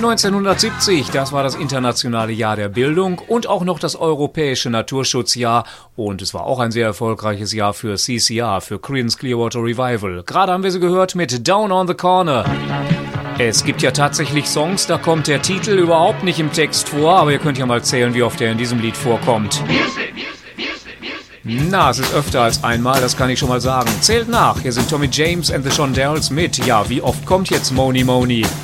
1970, das war das internationale Jahr der Bildung und auch noch das europäische Naturschutzjahr. Und es war auch ein sehr erfolgreiches Jahr für CCR, für Creedence Clearwater Revival. Gerade haben wir sie gehört mit Down on the Corner. Es gibt ja tatsächlich Songs, da kommt der Titel überhaupt nicht im Text vor, aber ihr könnt ja mal zählen, wie oft er in diesem Lied vorkommt. Na, es ist öfter als einmal, das kann ich schon mal sagen. Zählt nach, hier sind Tommy James and the Shondells mit. Ja, wie oft kommt jetzt Mony Mony?